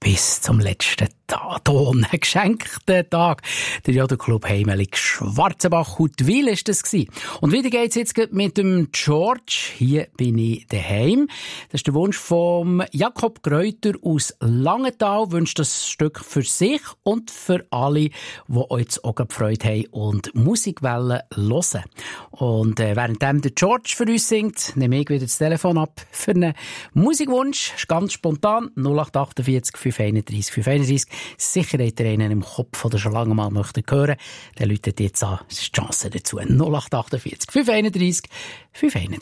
bis zum letzten Ton, ein geschenkter Tag. Der Jodel-Club Heimelig Schwarzenbach, Huttwil ist das gewesen. Und wieder geht's jetzt mit dem George. Hier bin ich daheim. Das ist der Wunsch vom Jakob Greuter aus Langenthal. Wünscht das Stück für sich und für alle, die euch jetzt auch Freude haben und Musik hören wollen. Und währenddem der George für uns singt, nehme ich wieder das Telefon ab für einen Musikwunsch. Ganz spontan 0848 531 531. Sicher hat ihr einen im Kopf, der schon lange mal möchte hören. Der läutet jetzt an. Das ist die Chance dazu. 0848 531 531.